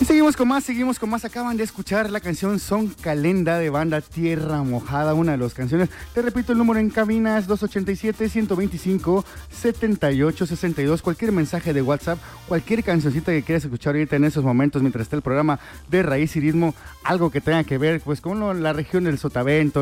seguimos con más. Acaban de escuchar la canción Son Calenda de banda Tierra Mojada, una de las canciones. Te repito, el número en cabina es 287-125-7862. Cualquier mensaje de WhatsApp, cualquier cancioncita que quieras escuchar ahorita en esos momentos, mientras está el programa de Raíz y Ritmo, algo que tenga que ver pues con la región del Sotavento,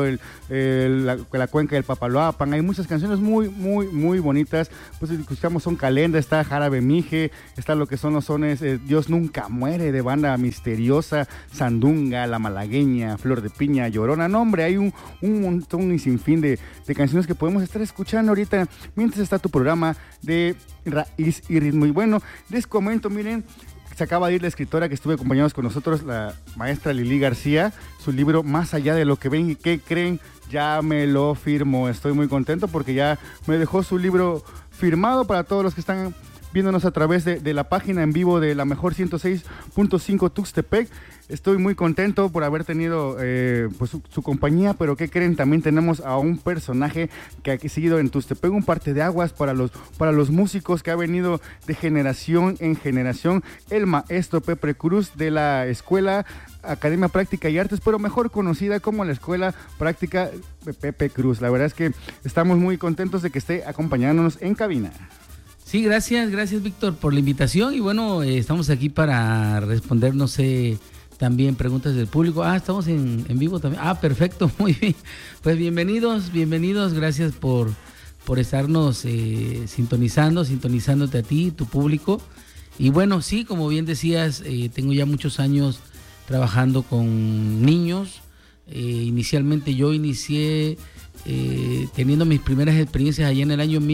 la cuenca del Papaloapan. Hay muchas canciones muy bonitas. Pues escuchamos Son Calenda, está Jarabe Mije, está lo que son los sones Dios Nunca Muere de banda Misteriosa, Sandunga, La Malagueña, Flor de Piña, Llorona. No, hombre, hay un montón y sinfín de canciones que podemos estar escuchando ahorita mientras está tu programa de Raíz y Ritmo. Y bueno, les comento, miren, se acaba de ir la escritora que estuve acompañados con nosotros, la maestra Lili García. Su libro Más Allá de lo que ven y qué creen, ya me lo firmó. Estoy muy contento porque ya me dejó su libro firmado para todos los que están viéndonos a través de la página en vivo de la mejor 106.5 Tuxtepec. Estoy muy contento por haber tenido pues su compañía, pero ¿qué creen? También tenemos a un personaje que ha seguido en Tuxtepec, un parteaguas para los músicos, que ha venido de generación en generación, el maestro Pepe Cruz de la Escuela Academia Práctica y Artes, pero mejor conocida como la Escuela Práctica de Pepe Cruz. La verdad es que estamos muy contentos de que esté acompañándonos en cabina. Sí, gracias Víctor por la invitación y bueno, estamos aquí para responder, no sé, también preguntas del público. Estamos en vivo también. Perfecto, muy bien. Pues bienvenidos, gracias por estarnos sintonizándote a ti, tu público. Y bueno, sí, como bien decías, tengo ya muchos años trabajando con niños. Inicialmente yo inicié teniendo mis primeras experiencias allá en el año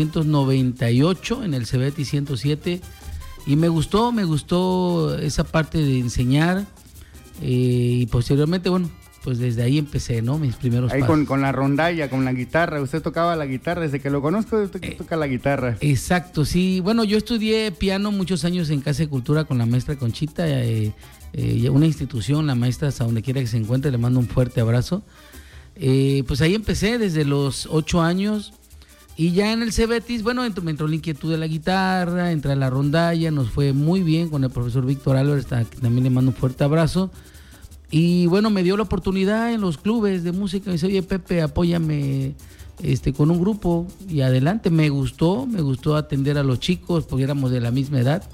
1998 en el CEBETI 107 y me gustó esa parte de enseñar y posteriormente, bueno, pues desde ahí empecé, ¿no? Mis primeros pasos. Con la rondalla, con la guitarra. Usted tocaba la guitarra, desde que lo conozco, usted toca la guitarra. Exacto, sí. Bueno, yo estudié piano muchos años en Casa de Cultura con la maestra Conchita, una institución, la maestra, hasta donde quiera que se encuentre, le mando un fuerte abrazo. Pues ahí empecé desde los 8 años y ya en el CEBETIS, bueno, me entró la inquietud de la guitarra, entré a la rondalla, nos fue muy bien con el profesor Víctor Álvarez, que también le mando un fuerte abrazo. Y bueno, me dio la oportunidad en los clubes de música, me dice, oye Pepe, apóyame con un grupo y adelante. Me gustó atender a los chicos porque éramos de la misma edad.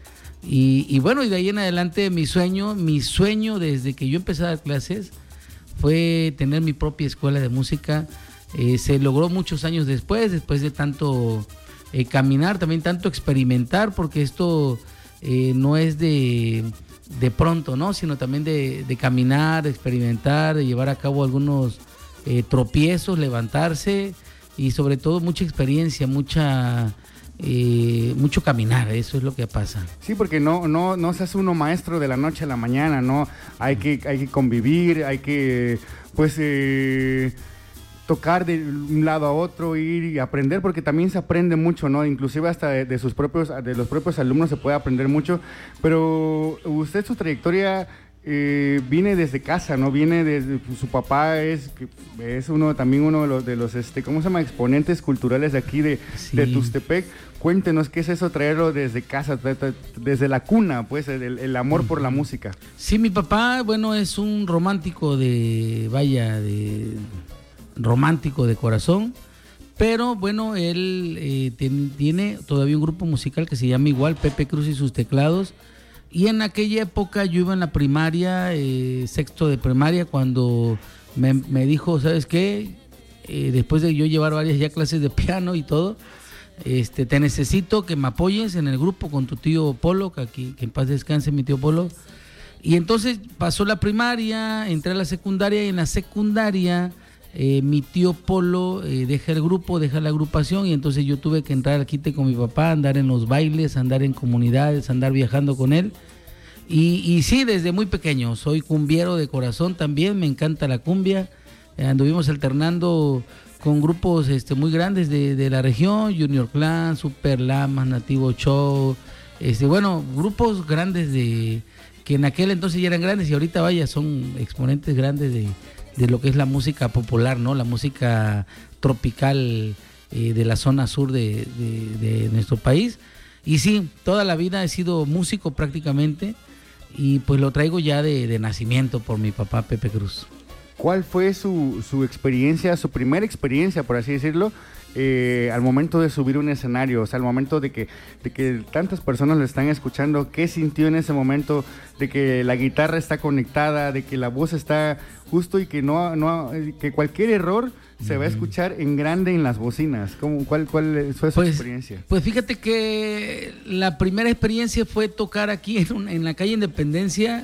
Y bueno, y de ahí en adelante mi sueño desde que yo empecé a dar clases fue tener mi propia escuela de música. Se logró muchos años después de tanto caminar, también tanto experimentar, porque esto no es de pronto, ¿no? Sino también de caminar, de experimentar, de llevar a cabo algunos tropiezos, levantarse y sobre todo mucha experiencia, mucho caminar. Eso es lo que pasa. Sí, porque no se hace uno maestro de la noche a la mañana, ¿no? Hay que convivir, hay que pues tocar de un lado a otro, ir y aprender, porque también se aprende mucho, ¿no? Inclusive hasta de los propios alumnos se puede aprender mucho. Pero usted, su trayectoria viene desde casa, ¿no? Viene desde su papá, es uno de los ¿cómo se llama? Exponentes culturales de aquí de Tuxtepec. Cuéntenos qué es eso, traerlo desde casa, desde la cuna, pues, el amor por la música. Sí, mi papá, bueno, es un romántico romántico de corazón, pero bueno, él tiene todavía un grupo musical que se llama igual, Pepe Cruz y sus teclados. Y en aquella época yo iba en la primaria, sexto de primaria, cuando me dijo, ¿sabes qué? Después de yo llevar varias ya clases de piano y todo, te necesito que me apoyes en el grupo con tu tío Polo, que en paz descanse mi tío Polo. Y entonces pasó la primaria, entré a la secundaria y en la secundaria mi tío Polo deja el grupo, deja la agrupación y entonces yo tuve que entrar al quite con mi papá, andar en los bailes, andar en comunidades, andar viajando con él. Y sí, desde muy pequeño, soy cumbiero de corazón también, me encanta la cumbia. Anduvimos alternando con grupos muy grandes de la región, Junior Clan, Super Lamas, Nativo Show, bueno, grupos grandes que en aquel entonces ya eran grandes y ahorita vaya, son exponentes grandes de lo que es la música popular, ¿no? La música tropical de la zona sur de nuestro país. Y sí, toda la vida he sido músico prácticamente. y pues lo traigo ya de nacimiento por mi papá Pepe Cruz. ¿Cuál fue su experiencia, su primera experiencia, por así decirlo, al momento de subir un escenario? O sea, al momento de que tantas personas lo están escuchando, ¿qué sintió en ese momento de que la guitarra está conectada, de que la voz está justo y que que cualquier error se va a escuchar en grande en las bocinas? ¿Cuál fue su experiencia? Pues fíjate que la primera experiencia fue tocar aquí en la calle Independencia.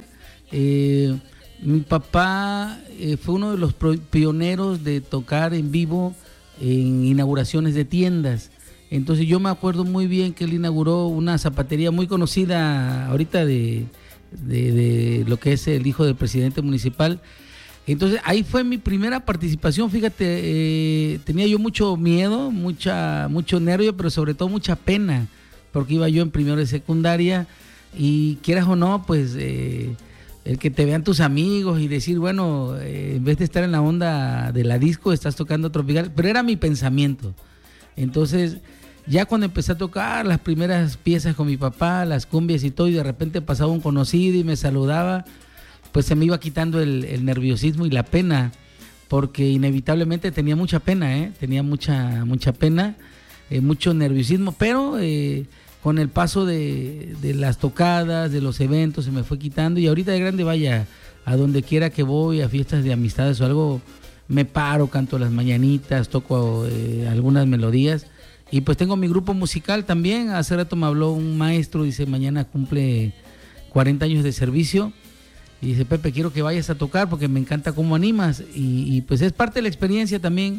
Mi papá fue uno de los pioneros de tocar en vivo en inauguraciones de tiendas. Entonces yo me acuerdo muy bien que él inauguró una zapatería muy conocida ahorita de lo que es el hijo del presidente municipal. Entonces ahí fue mi primera participación. Fíjate, tenía yo mucho miedo, mucho nervio, pero sobre todo mucha pena, porque iba yo en primero de secundaria y quieras o no, pues el que te vean tus amigos y decir, bueno, en vez de estar en la onda de la disco, estás tocando tropical, pero era mi pensamiento. Entonces, ya cuando empecé a tocar las primeras piezas con mi papá, las cumbias y todo, y de repente pasaba un conocido y me saludaba, pues se me iba quitando el nerviosismo y la pena, porque inevitablemente tenía mucha pena, tenía mucha pena, mucho nerviosismo, pero con el paso de las tocadas, de los eventos, se me fue quitando, y ahorita de grande, vaya, a donde quiera que voy, a fiestas de amistades o algo, me paro, canto las mañanitas, toco algunas melodías, y pues tengo mi grupo musical también. Hace rato me habló un maestro, dice, mañana cumple 40 años de servicio, y dice, Pepe, quiero que vayas a tocar porque me encanta cómo animas, y pues es parte de la experiencia también.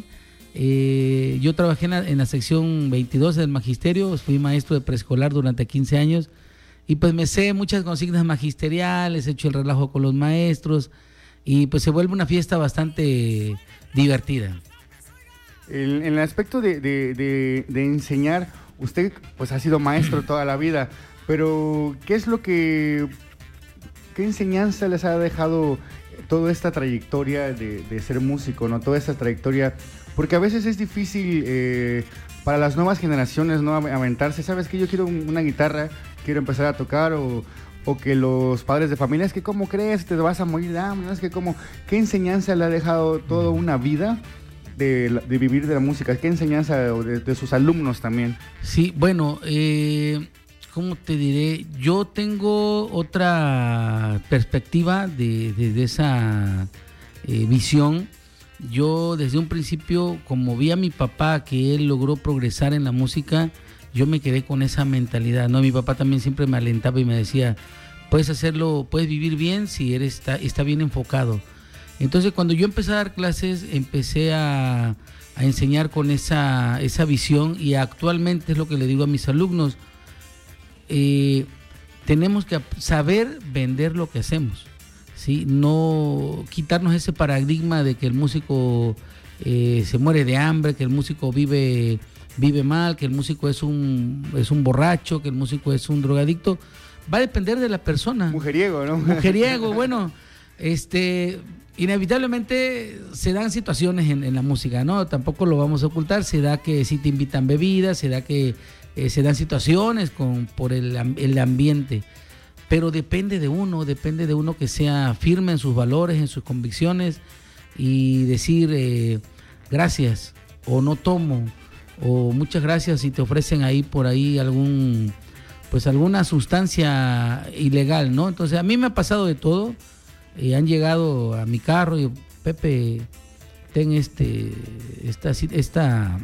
Yo trabajé en la sección 22 del magisterio, fui maestro de preescolar durante 15 años y pues me sé muchas consignas magisteriales, he hecho el relajo con los maestros y pues se vuelve una fiesta bastante divertida. En el aspecto de enseñar, usted pues ha sido maestro toda la vida, pero ¿qué enseñanza les ha dejado toda esta trayectoria de ser músico, ¿no? Toda esta trayectoria, porque a veces es difícil para las nuevas generaciones, ¿no? Aventarse, ¿sabes qué? Yo quiero una guitarra, quiero empezar a tocar, o que los padres de familia, es que ¿cómo crees? Te vas a morir de hambre, ¿no? Es que ¿qué enseñanza le ha dejado toda una vida de vivir de la música? ¿Qué enseñanza de sus alumnos también? Sí, bueno, ¿cómo te diré? Yo tengo otra perspectiva de esa visión. Yo desde un principio, como vi a mi papá que él logró progresar en la música, yo me quedé con esa mentalidad, ¿no? Mi papá también siempre me alentaba y me decía, puedes hacerlo, puedes vivir bien si está bien enfocado. Entonces cuando yo empecé a dar clases, empecé a enseñar con esa visión, y actualmente es lo que le digo a mis alumnos, tenemos que saber vender lo que hacemos, ¿sí? No quitarnos ese paradigma de que el músico se muere de hambre, que el músico vive mal, que el músico es un borracho, que el músico es un drogadicto. Va a depender de la persona. Mujeriego, ¿no? Mujeriego, bueno, inevitablemente se dan situaciones en la música, ¿no? Tampoco lo vamos a ocultar. Se da que si te invitan bebidas, se da que se dan situaciones por el ambiente, pero depende de uno que sea firme en sus valores, en sus convicciones, y decir gracias, o no tomo, o muchas gracias si te ofrecen ahí por ahí alguna sustancia ilegal, ¿no? Entonces a mí me ha pasado de todo. Han llegado a mi carro y Pepe, ten esta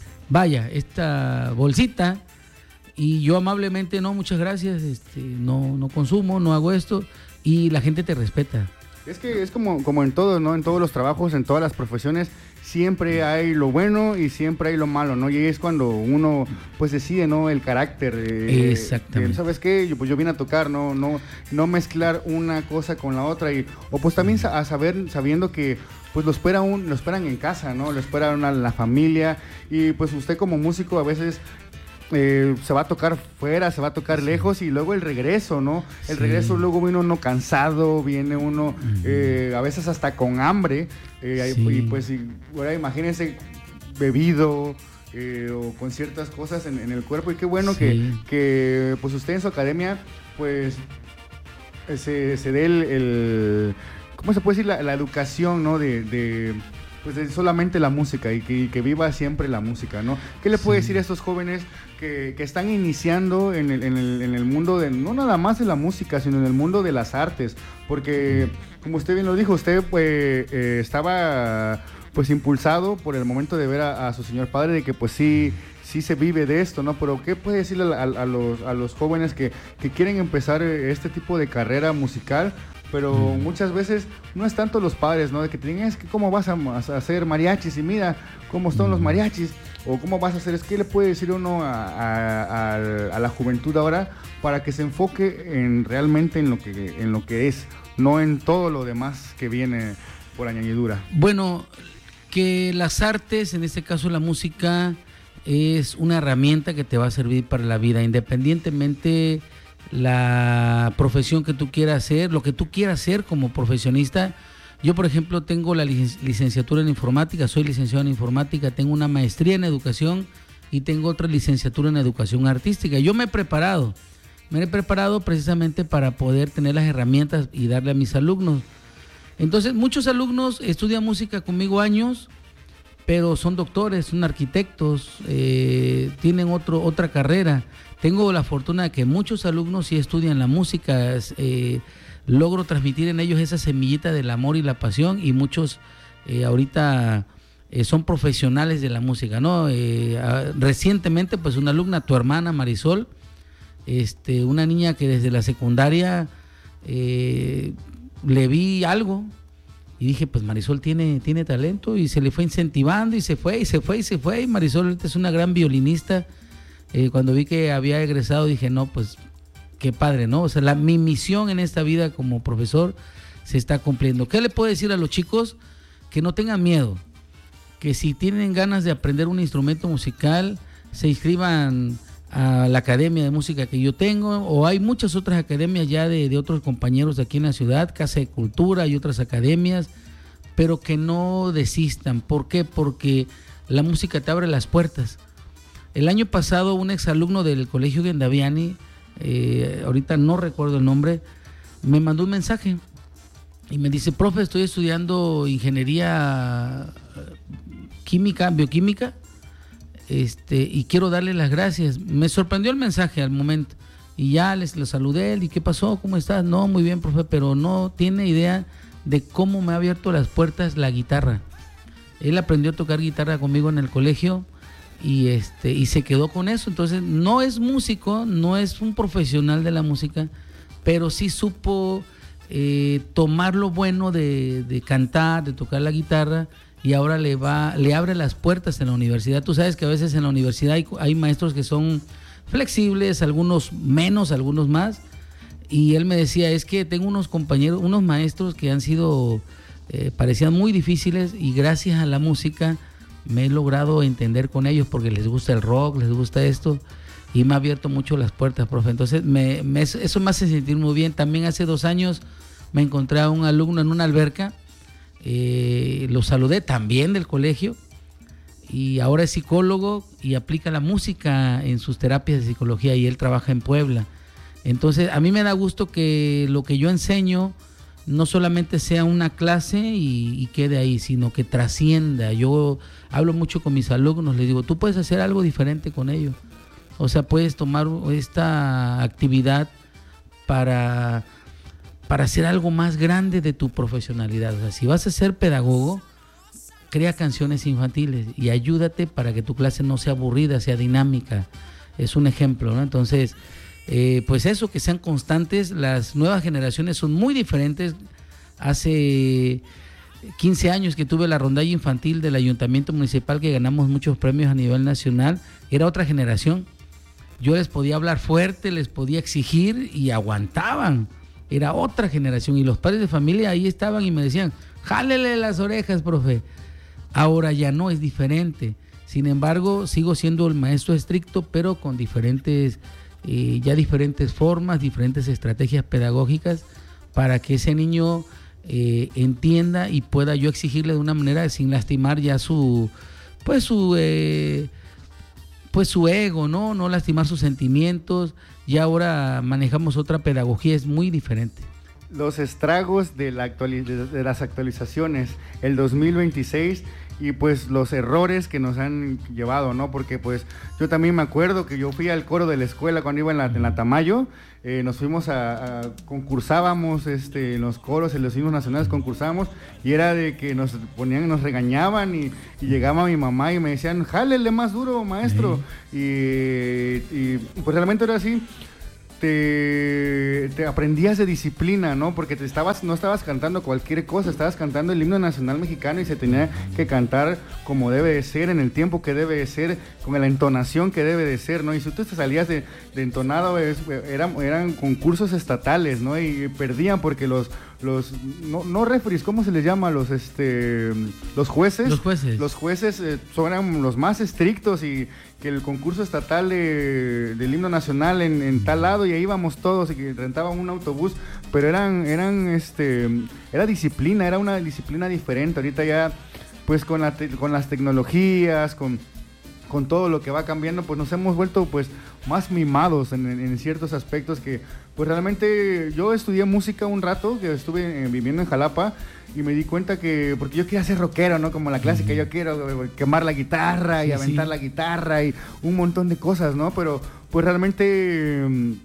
bolsita, y yo amablemente, no, muchas gracias, no consumo, no hago esto, y la gente te respeta. Es que es como en todo, ¿no? En todos los trabajos, en todas las profesiones, siempre hay lo bueno y siempre hay lo malo, ¿no? Y ahí es cuando uno pues decide, ¿no? El carácter. Exactamente. ¿Sabes qué? Yo vine a tocar, no mezclar una cosa con la otra, o pues también sabiendo que pues lo esperan en casa, ¿no? Lo esperan a la familia, y pues usted como músico a veces se va a tocar fuera, se va a tocar lejos, y luego el regreso, ¿no? El regreso, luego viene uno cansado, viene uno a veces hasta con hambre, y pues ahora imagínense bebido o con ciertas cosas en el cuerpo, y qué bueno que pues usted en su academia pues se dé ¿cómo se puede decir? La educación, ¿no? Pues de solamente la música y que viva siempre la música, ¿no? ¿Qué le puede decir a estos jóvenes que están iniciando en el mundo de, no nada más de la música, sino en el mundo de las artes? Porque, como usted bien lo dijo, usted pues estaba pues impulsado por el momento de ver a su señor padre, de que pues sí se vive de esto, ¿no? Pero ¿qué puede decirle a los jóvenes que quieren empezar este tipo de carrera musical? Pero muchas veces no es tanto los padres, ¿no? De que te digan, es que cómo vas a hacer mariachis y mira cómo son los mariachis, o cómo vas a hacer, es que le puede decir uno a la juventud ahora para que se enfoque realmente en lo que es, no en todo lo demás que viene por añadidura. Bueno, que las artes, en este caso la música, es una herramienta que te va a servir para la vida, independientemente la profesión que tú quieras hacer, lo que tú quieras hacer como profesionista. Yo, por ejemplo, tengo la licenciatura en informática, soy licenciado en informática, tengo una maestría en educación y tengo otra licenciatura en educación artística. Yo me he preparado precisamente para poder tener las herramientas y darle a mis alumnos. Entonces, muchos alumnos estudian música conmigo años, pero son doctores, son arquitectos, tienen otra carrera. Tengo la fortuna de que muchos alumnos sí estudian la música, logro transmitir en ellos esa semillita del amor y la pasión, y muchos ahorita son profesionales de la música, ¿no? Recientemente, pues una alumna, tu hermana Marisol, una niña que desde la secundaria le vi algo y dije, pues Marisol tiene talento, y se le fue incentivando y se fue, y Marisol ahorita es una gran violinista. Cuando vi que había egresado dije, no, pues qué padre, ¿no? O sea, mi misión en esta vida como profesor se está cumpliendo. ¿Qué le puedo decir a los chicos? Que no tengan miedo, que si tienen ganas de aprender un instrumento musical, se inscriban a la academia de música que yo tengo, o hay muchas otras academias ya de otros compañeros de aquí en la ciudad, Casa de Cultura y otras academias, pero que no desistan. ¿Por qué? Porque la música te abre las puertas. El año pasado un exalumno del Colegio Gendaviani, ahorita no recuerdo el nombre, me mandó un mensaje y me dice, profe, estoy estudiando ingeniería bioquímica, y quiero darle las gracias. Me sorprendió el mensaje al momento y ya lo saludé, ¿y qué pasó? ¿Cómo estás? No, muy bien, profe, pero no tiene idea de cómo me ha abierto las puertas la guitarra. Él aprendió a tocar guitarra conmigo en el colegio y se quedó con eso. Entonces no es músico, no es un profesional de la música, pero sí supo tomar lo bueno de cantar, de tocar la guitarra, y ahora le abre las puertas en la universidad. Tú sabes que a veces en la universidad hay maestros que son flexibles, algunos menos, algunos más, y él me decía, es que tengo unos compañeros, unos maestros que han sido, parecían muy difíciles, y gracias a la música me he logrado entender con ellos porque les gusta el rock, les gusta esto, y me ha abierto mucho las puertas, profe. Entonces eso me hace sentir muy bien. También hace 2 años me encontré a un alumno en una alberca, lo saludé también del colegio, y ahora es psicólogo y aplica la música en sus terapias de psicología, y él trabaja en Puebla. Entonces a mí me da gusto que lo que yo enseño no solamente sea una clase y quede ahí, sino que trascienda. Yo hablo mucho con mis alumnos, les digo, tú puedes hacer algo diferente con ellos. O sea, puedes tomar esta actividad para hacer algo más grande de tu profesionalidad. O sea, si vas a ser pedagogo, crea canciones infantiles y ayúdate para que tu clase no sea aburrida, sea dinámica. Es un ejemplo, ¿no? Entonces, pues eso, que sean constantes. Las nuevas generaciones son muy diferentes. Hace 15 años que tuve la rondalla infantil del Ayuntamiento Municipal, que ganamos muchos premios a nivel nacional, era otra generación. Yo les podía hablar fuerte, les podía exigir y aguantaban. Era otra generación, y los padres de familia ahí estaban y me decían, jálele las orejas, profe. Ahora ya no, es diferente. Sin embargo, sigo siendo el maestro estricto, pero con diferentes formas, diferentes estrategias pedagógicas para que ese niño entienda y pueda yo exigirle de una manera sin lastimar ya su ego, no lastimar sus sentimientos. Y ahora manejamos otra pedagogía, es muy diferente. los estragos de las actualizaciones, el 2026, y pues los errores que nos han llevado, ¿no? Porque pues yo también me acuerdo que yo fui al coro de la escuela cuando iba en la Tamayo, nos fuimos concursábamos en los coros, en los himnos nacionales concursábamos, y era de que nos regañaban y llegaba mi mamá y me decían, jálele más duro, maestro. Y pues realmente era así. Te aprendías de disciplina, ¿no? Porque no estabas cantando cualquier cosa, estabas cantando el himno nacional mexicano y se tenía que cantar como debe de ser, en el tiempo que debe de ser, con la entonación que debe de ser, ¿no? Y si tú te salías de entonado, eran concursos estatales, ¿no? Y perdían porque no referees, ¿cómo se les llama? Los jueces. Los jueces eran los más estrictos, y que el concurso estatal del himno nacional en tal lado, y ahí íbamos todos, y que rentaban un autobús, pero era disciplina, era una disciplina diferente. Ahorita ya, pues con las tecnologías, con todo lo que va cambiando, pues nos hemos vuelto pues más mimados en ciertos aspectos que pues realmente yo estudié música un rato, que estuve viviendo en Jalapa, y me di cuenta que, porque yo quería ser rockero, ¿no? Como la clásica, yo quiero quemar la guitarra y aventar la guitarra y un montón de cosas, ¿no? Pero pues realmente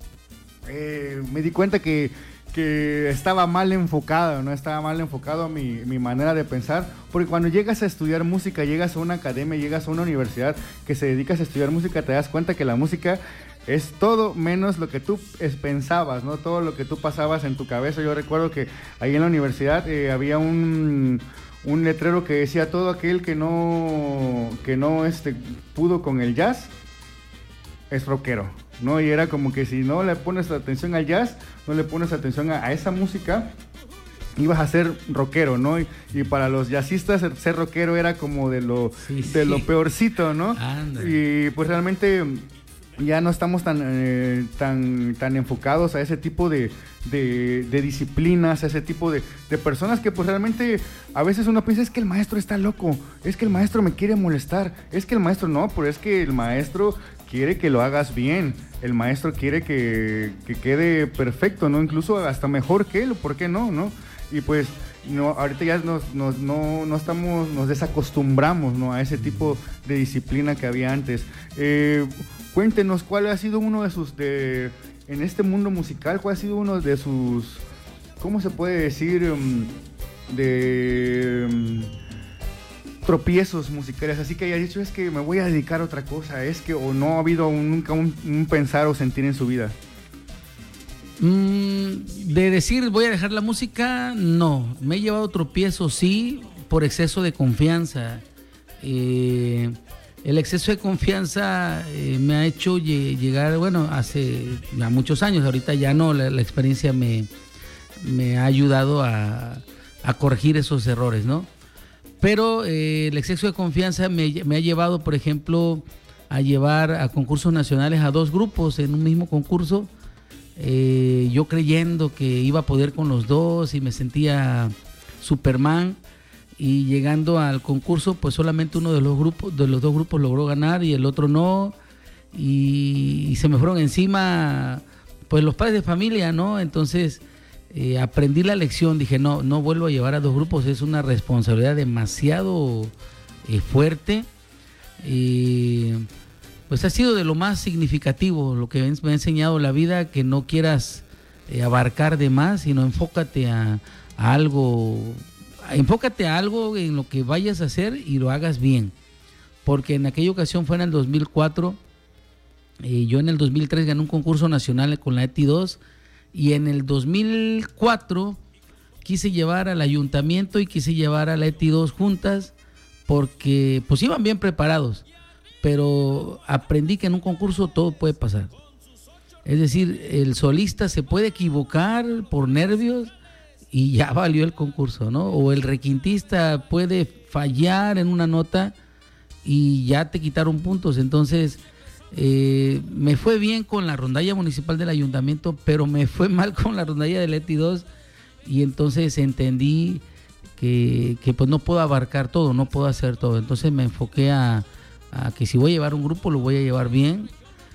me di cuenta que estaba mal enfocado, ¿no? Estaba mal enfocado mi manera de pensar, porque cuando llegas a estudiar música, llegas a una academia, llegas a una universidad que se dedicas a estudiar música, te das cuenta que la música es todo menos lo que tú pensabas, ¿no? Todo lo que tú pasabas en tu cabeza. Yo recuerdo que ahí en la universidad había un letrero que decía: todo aquel que no pudo con el jazz es rockero, ¿no? Y era como que si no le pones atención al jazz, no le pones atención a esa música, ibas a ser rockero, ¿no? Y para los jazzistas ser rockero era como de lo peorcito, ¿no? Y pues realmente ya no estamos tan enfocados a ese tipo de disciplinas, a ese tipo de personas que pues realmente a veces uno piensa: es que el maestro está loco, es que el maestro me quiere molestar, es que el maestro no, pero es que el maestro quiere que lo hagas bien, el maestro quiere que quede perfecto, ¿no? Incluso hasta mejor que él, ¿por qué no? ¿No? Y pues no, ahorita ya nos desacostumbramos, ¿no? A ese tipo de disciplina que había antes. Cuéntenos cuál ha sido uno de sus, en este mundo musical, cuál ha sido uno de sus, ¿cómo se puede decir? Tropiezos musicales, así que haya dicho: es que me voy a dedicar a otra cosa, o no ha habido nunca un pensar o sentir en su vida. De decir voy a dejar la música, no. Me he llevado tropiezos, sí, por exceso de confianza. El exceso de confianza me ha hecho llegar, bueno, hace ya muchos años, ahorita ya no, la experiencia me ha ayudado a corregir esos errores, ¿no? Pero el exceso de confianza me ha llevado, por ejemplo, a llevar a concursos nacionales a 2 grupos en un mismo concurso, yo creyendo que iba a poder con los 2 y me sentía Superman, y llegando al concurso pues solamente uno de los 2 grupos logró ganar y el otro no, y se me fueron encima pues los padres de familia, ¿no? Entonces aprendí la lección, dije no vuelvo a llevar a 2 grupos, es una responsabilidad demasiado fuerte, y pues ha sido de lo más significativo lo que me ha enseñado la vida, que no quieras abarcar de más, sino enfócate a algo en lo que vayas a hacer y lo hagas bien, porque en aquella ocasión fue en el 2004, yo en el 2003 gané un concurso nacional con la ETI 2, y en el 2004 quise llevar al ayuntamiento y quise llevar a la ETI 2 juntas, porque pues iban bien preparados, pero aprendí que en un concurso todo puede pasar. Es decir, el solista se puede equivocar por nervios y ya valió el concurso, ¿no? O el requintista puede fallar en una nota y ya te quitaron puntos. Entonces me fue bien con la rondalla municipal del ayuntamiento, pero me fue mal con la rondalla del ETI 2, y entonces entendí que pues no puedo abarcar todo, no puedo hacer todo. Entonces me enfoqué a que si voy a llevar un grupo lo voy a llevar bien,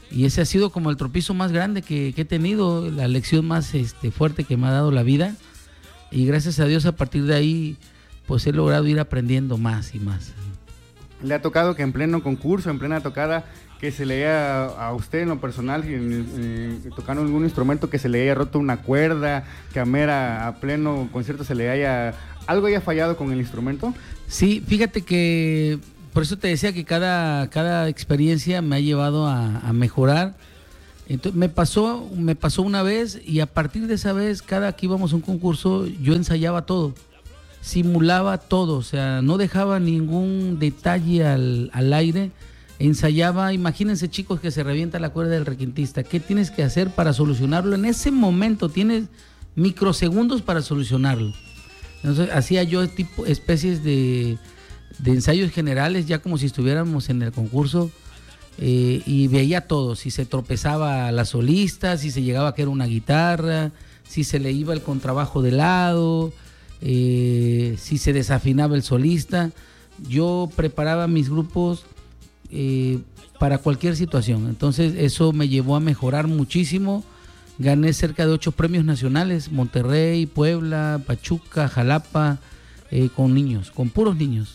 Y ese ha sido como el tropiezo más grande que he tenido, la lección más fuerte que me ha dado la vida. Y gracias a Dios, a partir de ahí, pues he logrado ir aprendiendo más y más. ¿Le ha tocado que en pleno concurso, en plena tocada, que se le haya, a usted en lo personal, tocando algún instrumento, que se le haya roto una cuerda, que a pleno concierto algo haya fallado con el instrumento? Sí, fíjate que por eso te decía que cada experiencia me ha llevado a mejorar. Entonces me pasó una vez, y a partir de esa vez, cada que íbamos a un concurso, yo ensayaba todo, simulaba todo, o sea, no dejaba ningún detalle al aire, ensayaba. Imagínense, chicos, que se revienta la cuerda del requintista, ¿qué tienes que hacer para solucionarlo? En ese momento tienes microsegundos para solucionarlo. Entonces hacía yo especies de ensayos generales, ya como si estuviéramos en el concurso, y veía todo, si se tropezaba la solista, si se llegaba a caer una guitarra, si se le iba el contrabajo de lado, si se desafinaba el solista. Yo preparaba mis grupos para cualquier situación, entonces eso me llevó a mejorar muchísimo. Gané cerca de 8 premios nacionales, Monterrey, Puebla, Pachuca, Jalapa, con niños, con puros niños.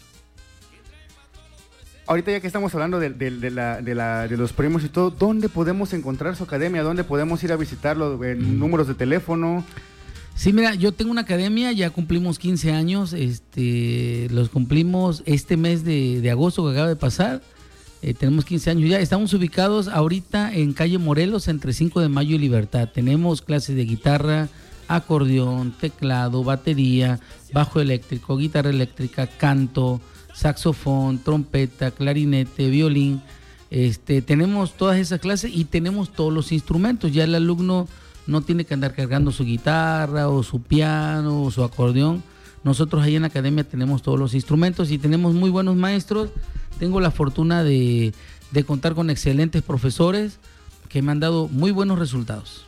Ahorita ya que estamos hablando de los premios y todo, ¿dónde podemos encontrar su academia? ¿Dónde podemos ir a visitarlo? ¿En números de teléfono? Sí, mira, yo tengo una academia, ya cumplimos 15 años, los cumplimos este mes de agosto que acaba de pasar. Tenemos 15 años ya. Estamos ubicados ahorita en calle Morelos, entre 5 de Mayo y Libertad. Tenemos clases de guitarra, acordeón, teclado, batería, bajo eléctrico, guitarra eléctrica, canto, saxofón, trompeta, clarinete, violín. Tenemos todas esas clases y tenemos todos los instrumentos. Ya el alumno no tiene que andar cargando su guitarra o su piano o su acordeón. Nosotros ahí en la academia tenemos todos los instrumentos y tenemos muy buenos maestros. Tengo la fortuna de contar con excelentes profesores que me han dado muy buenos resultados.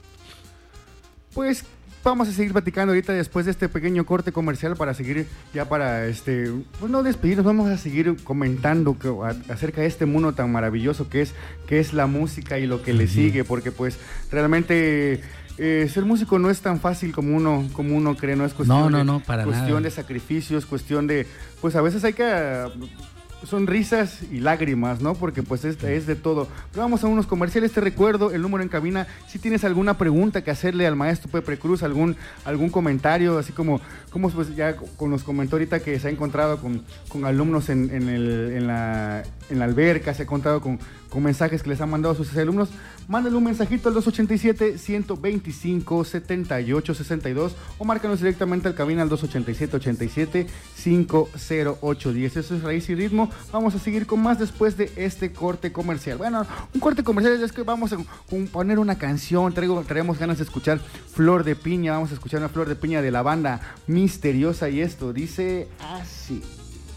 Pues vamos a seguir platicando ahorita después de este pequeño corte comercial para seguir ya pues no despedirnos, vamos a seguir comentando acerca de este mundo tan maravilloso que es la música y lo que le sigue, porque pues realmente ser músico no es tan fácil como uno cree, no es cuestión cuestión de sacrificios, cuestión de, pues a veces hay que son risas y lágrimas, ¿no? Porque pues es de todo. Pero vamos a unos comerciales. Te recuerdo el número en cabina. Si tienes alguna pregunta que hacerle al maestro Pepe Cruz, algún comentario, así como pues ya nos comentó ahorita que se ha encontrado con alumnos en la alberca, se ha encontrado con mensajes que les han mandado a sus alumnos. Mándale un mensajito al 287-125-7862 o márcanos directamente al cabina al 287-87-50810. Eso es Raíz y Ritmo. Vamos a seguir con más después de este corte comercial. Bueno, un corte comercial es que vamos a poner una canción. Traemos ganas de escuchar Flor de Piña. Vamos a escuchar una Flor de Piña de la banda Misteriosa y esto dice así.